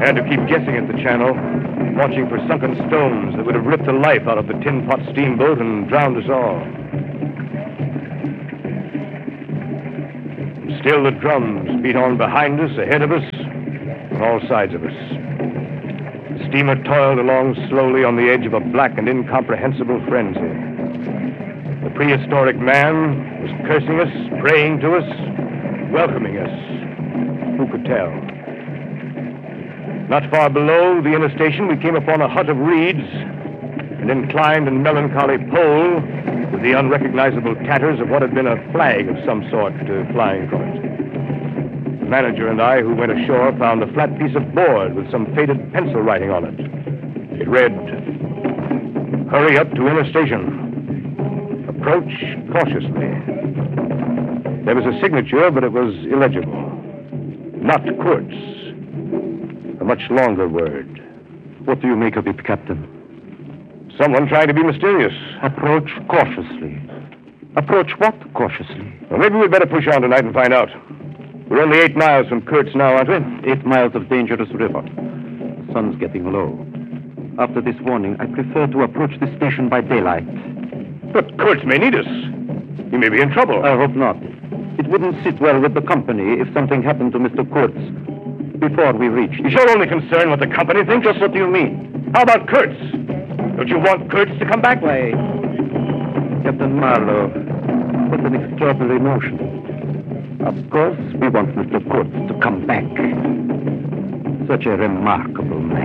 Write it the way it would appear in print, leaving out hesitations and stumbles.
I had to keep guessing at the channel, watching for sunken stones that would have ripped the life out of the tin pot steamboat and drowned us all. Still the drums beat on behind us, ahead of us, on all sides of us. The steamer toiled along slowly on the edge of a black and incomprehensible frenzy. The prehistoric man was cursing us, praying to us, welcoming us. Who could tell? Not far below the inner station, we came upon a hut of reeds, an inclined and melancholy pole with the unrecognizable tatters of what had been a flag of some sort flying from it. The manager and I, who went ashore, found a flat piece of board with some faded pencil writing on it. It read, "Hurry up to inner station. Approach cautiously." There was a signature, but it was illegible. Not Kurtz. A much longer word. What do you make of it, Captain? Someone trying to be mysterious. Approach cautiously. Approach what cautiously? Well, maybe we'd better push on tonight and find out. We're only 8 miles from Kurtz now, aren't we? 8 miles of dangerous river. The sun's getting low. After this warning, I prefer to approach the station by daylight. But Kurtz may need us. He may be in trouble. I hope not. It wouldn't sit well with the company if something happened to Mr. Kurtz before we reached. Is your only concern what the company thinks? Just what do you mean? How about Kurtz? Don't you want Kurtz to come back? Why, Captain Marlowe, what an extraordinary notion. Of course, we want Mr. Kurtz to come back. Such a remarkable man.